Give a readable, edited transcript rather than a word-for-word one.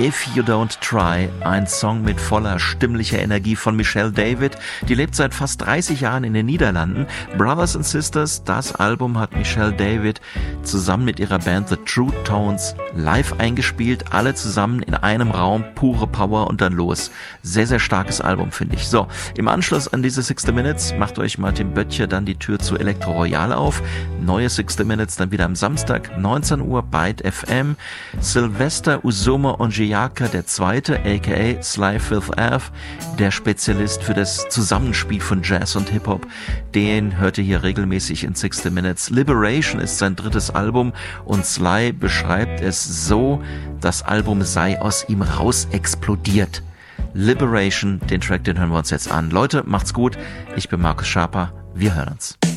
If You Don't Try, ein Song mit voller stimmlicher Energie von Michelle David. Die lebt seit fast 30 Jahren in den Niederlanden. Brothers and Sisters, das Album hat Michelle David zusammen mit ihrer Band The True Tones live eingespielt. Alle zusammen in einem Raum, pure Power und dann los. Sehr, sehr starkes Album, finde ich. So, im Anschluss an diese 60 Minutes macht euch Martin Böttcher dann die Tür zu Elektro Royal auf. Neue 60 Minutes dann wieder am Samstag, 19 Uhr, Byte FM. Sylvester Usomo Onjeyaka II, aka Sly Fifth Ave, der Spezialist für das Zusammenspiel von Jazz und Hip-Hop, den hört ihr hier regelmäßig in 60 Minutes. Liberation ist sein drittes Album und Sly beschreibt es so, das Album sei aus ihm raus explodiert. Liberation, den Track, den hören wir uns jetzt an. Leute, macht's gut. Ich bin Markus Schaper. Wir hören uns.